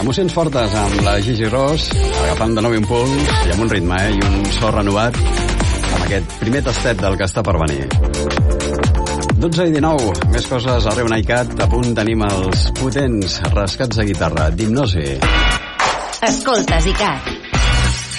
Emocions fortes amb la Gigi Ross, agafant de nou impuls i amb un ritme i un so renovat amb aquest primer tastet del que està per venir. 12 i 19, més coses a Reuna i Cat. A punt tenim els potents rescats de guitarra d'Hipnosi. Escoltes ICAT.